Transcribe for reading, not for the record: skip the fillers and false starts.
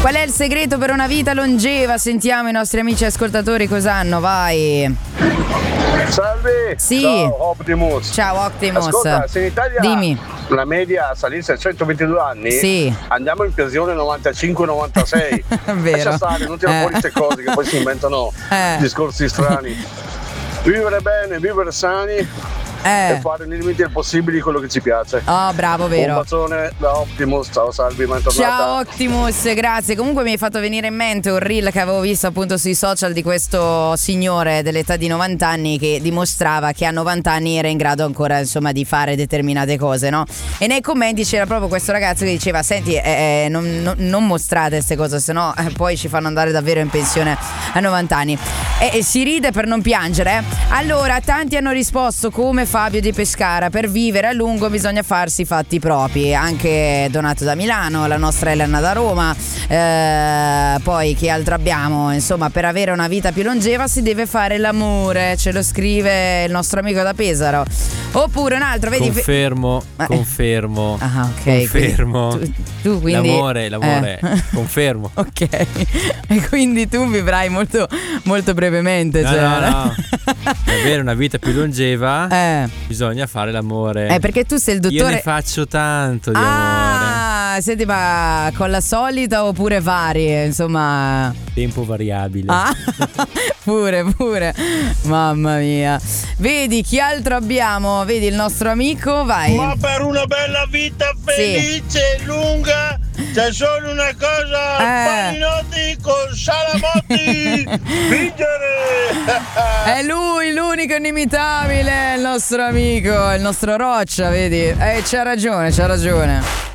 Qual è il segreto per una vita longeva? Sentiamo i nostri amici ascoltatori cosa hanno, vai. Salve! Sì. Ciao Optimus! Ciao Optimus. Ascolta, se in Italia Dimmi. la media salisse a 122 anni, Sì. andiamo in pensione 95-96. Vero. Lascia stare, non tira fuori queste cose che poi si inventano discorsi strani. Vivere bene, vivere sani e fare nei limiti del possibile quello che ci piace. Oh, bravo, vero. Un bacione da Optimus, ciao Salvi, bentornata. Ciao Optimus, grazie. Comunque mi hai fatto venire in mente un reel che avevo visto appunto sui social di questo signore dell'età di 90 anni che dimostrava che a 90 anni era in grado ancora insomma di fare determinate cose, no? E nei commenti c'era proprio questo ragazzo che diceva: senti, non mostrate queste cose, sennò poi ci fanno andare davvero in pensione a 90 anni. E si ride per non piangere. Allora, tanti hanno risposto come Fabio di Pescara: per vivere a lungo bisogna farsi i fatti propri. Anche Donato da Milano, la nostra Elena da Roma, poi che altro abbiamo? Insomma, per avere una vita più longeva si deve fare l'amore, ce lo scrive il nostro amico da Pesaro. Oppure un altro, vedi? Confermo. Ah, ok. Confermo. Tu quindi l'amore, confermo. Ok. E quindi tu vivrai molto molto brevemente, No. Per avere una vita più longeva bisogna fare l'amore. Perché tu sei il dottore. Io ne faccio tanto di amore. Senti, ma con la solita oppure varie, insomma. Tempo variabile. Pure. Mamma mia. Vedi chi altro abbiamo? Vedi il nostro amico, vai. Ma per una bella vita felice e lunga c'è solo una cosa: paninotti con salamotti. Vincere. È lui, l'unico inimitabile, il nostro amico, il nostro Roccia, vedi? C'ha ragione.